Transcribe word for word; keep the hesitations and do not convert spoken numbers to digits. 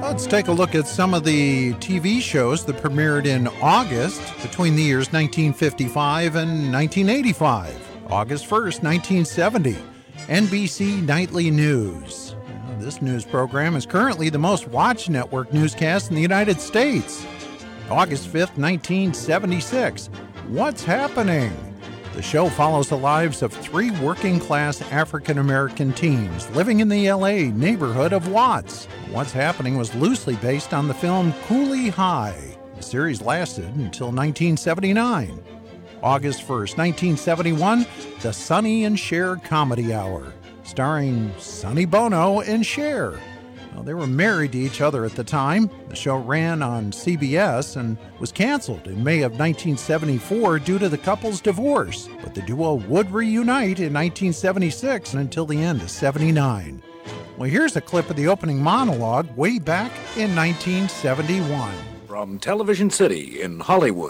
Let's take a look at some of the T V shows that premiered in August between the years nineteen fifty-five and nineteen eighty-five. August first, nineteen seventy, N B C Nightly News. Now, this news program is currently the most watched network newscast in the United States. August fifth, nineteen seventy-six, What's Happening? The show follows the lives of three working-class African-American teens living in the L A neighborhood of Watts. What's Happening was loosely based on the film Cooley High. The series lasted until nineteen seventy-nine. August first, nineteen seventy-one, The Sonny and Cher Comedy Hour, starring Sonny Bono and Cher. Well, they were married to each other at the time. The show ran on C B S and was canceled in May of nineteen seventy-four due to the couple's divorce. But the duo would reunite in nineteen seventy-six and until the end of seventy-nine. Well, here's a clip of the opening monologue way back in nineteen seventy-one. From Television City in Hollywood.